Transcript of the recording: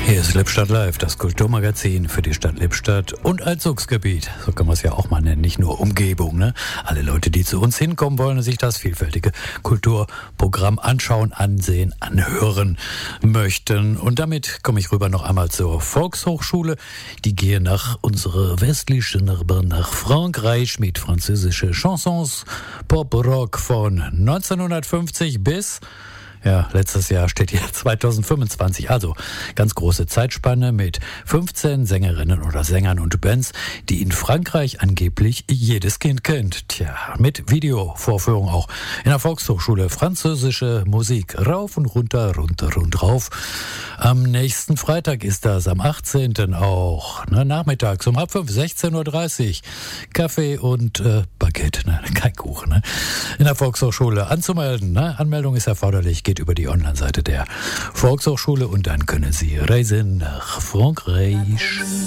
Hier ist Lippstadt Live, das Kulturmagazin für die Stadt Lippstadt und Einzugsgebiet. So kann man es ja auch mal nennen, nicht nur Umgebung, ne? Alle Leute, die zu uns hinkommen wollen und sich das vielfältige Kulturprogramm anschauen, ansehen, anhören möchten. Und damit komme ich rüber noch einmal zur Volkshochschule. Die gehe nach unserer westlichen Nachbarn nach Frankreich mit französische Chansons, Pop-Rock von 1950 bis... Ja, letztes Jahr steht hier 2025, also ganz große Zeitspanne mit 15 Sängerinnen oder Sängern und Bands, die in Frankreich angeblich jedes Kind kennt. Tja, mit Videovorführung auch in der Volkshochschule. Französische Musik rauf und runter, runter und rauf. Am nächsten Freitag ist das, am 18. auch, nachmittags um 16:30 Uhr. Kaffee und Baguette, kein Kuchen. In der Volkshochschule anzumelden. Anmeldung ist erforderlich. Geht über die Online-Seite der Volkshochschule und dann können Sie reisen nach Frankreich.